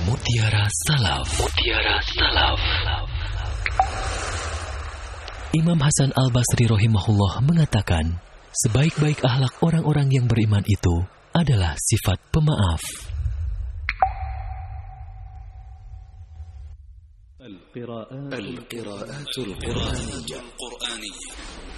Mutiara Salaf. Imam Hasan Al-Basri rahimahullah mengatakan, sebaik-baik akhlak orang-orang yang beriman itu adalah sifat pemaaf. القراءات القرآنية